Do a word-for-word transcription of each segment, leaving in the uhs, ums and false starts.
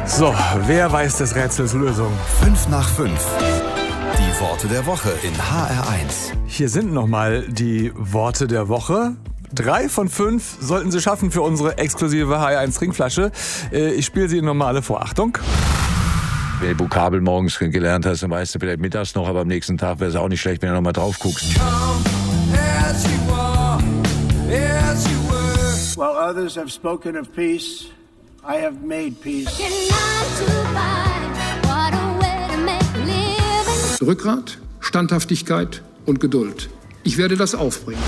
So, wer weiß des Rätsels Lösung? fünf nach fünf. Die Worte der Woche in H R eins. Hier sind nochmal die Worte der Woche. Drei von fünf sollten Sie schaffen für unsere exklusive H R eins Trinkflasche. Ich spiele sie Ihnen nochmal alle vor. Achtung. Wenn du Vokabel morgens gelernt hast, dann weißt du vielleicht mittags noch, aber am nächsten Tag wäre es auch nicht schlecht, wenn du nochmal drauf guckst. While others have spoken of peace, I have made peace. Rückgrat, Standhaftigkeit und Geduld. Ich werde das aufbringen.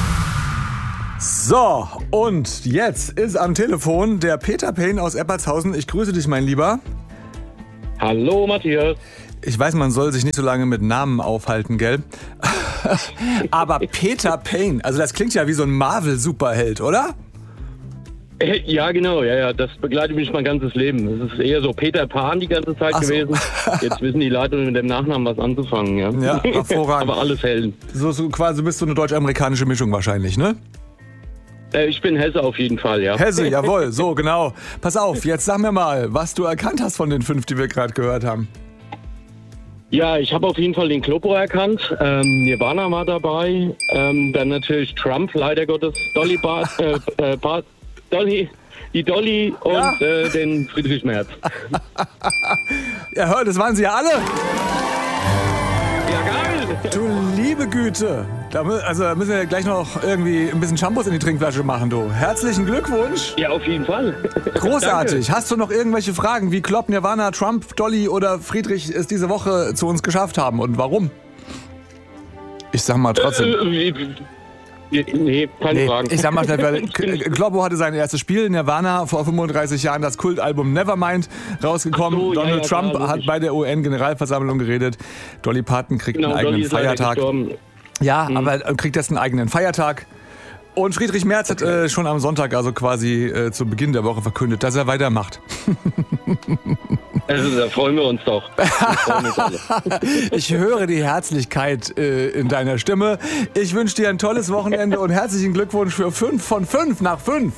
So, und jetzt ist am Telefon der Peter Payne aus Eppertshausen. Ich grüße dich, mein Lieber. Hallo, Matthias. Ich weiß, man soll sich nicht so lange mit Namen aufhalten, gell? Aber Peter Payne, also das klingt ja wie so ein Marvel-Superheld, oder? Ja, genau, ja, ja, das begleitet mich mein ganzes Leben. Es ist eher so Peter Pan die ganze Zeit Ach so. gewesen. Jetzt wissen die Leute mit dem Nachnamen was anzufangen, ja. Ja, hervorragend. Aber alles Helden. So, so quasi, du bist so eine deutsch-amerikanische Mischung wahrscheinlich, ne? Äh, ich bin Hesse auf jeden Fall, ja. Hesse, jawohl, so genau. Pass auf, jetzt sag mir mal, was du erkannt hast von den fünf, die wir gerade gehört haben. Ja, ich habe auf jeden Fall den Kloppo erkannt. Ähm, Nirvana war dabei. Ähm, dann natürlich Trump, leider Gottes. Dolly Bart, äh, äh, Bart, Dolly, die Dolly und Ja. äh, den Friedrich Merz. Ja, hör, das waren sie ja alle. Ja, geil! Du liebe Güte. Da, mü- also da müssen wir gleich noch irgendwie ein bisschen Shampoos in die Trinkflasche machen, du. Herzlichen Glückwunsch. Ja, auf jeden Fall. Großartig. Danke. Hast du noch irgendwelche Fragen, wie Klopp, Nirvana, Trump, Dolly oder Friedrich es diese Woche zu uns geschafft haben und warum? Ich sag mal trotzdem. Äh, Nee, keine Nee, Fragen. ich sag mal schnell, weil K- Kloppo hatte sein erstes Spiel, Nirvana, vor fünfunddreißig Jahren das Kultalbum Nevermind rausgekommen. Ach so, ja, Donald ja, Trump klar, hat logisch. bei der U N-Generalversammlung geredet. Dolly Parton kriegt Genau, einen Dolly eigenen ist leider Feiertag. gestorben. Ja, aber äh, kriegt jetzt einen eigenen Feiertag. Und Friedrich Merz hat äh, schon am Sonntag, also quasi äh, zu Beginn der Woche verkündet, dass er weitermacht. Also, da freuen wir uns doch. Wir freuen uns alle. Ich höre die Herzlichkeit äh, in deiner Stimme. Ich wünsche dir ein tolles Wochenende und herzlichen Glückwunsch für fünf von fünf nach fünf.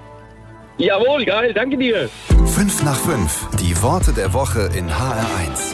Jawohl, geil, danke dir. fünf nach fünf. Die Worte der Woche in H R eins.